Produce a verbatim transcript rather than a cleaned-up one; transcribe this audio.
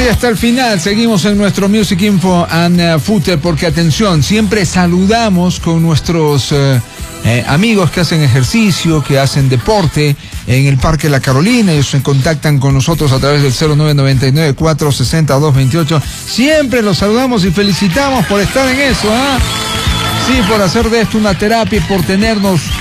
hasta el final seguimos en nuestro Music Info and uh, Footer, porque atención, siempre saludamos con nuestros uh, eh, amigos que hacen ejercicio, que hacen deporte en el Parque La Carolina. Ellos se contactan con nosotros a través del cero nueve nueve nueve, cuatro seis cero, dos dos ocho. Siempre los saludamos y felicitamos por estar en eso, ¿ah? ¿eh? Sí, por hacer de esto una terapia y por tenernos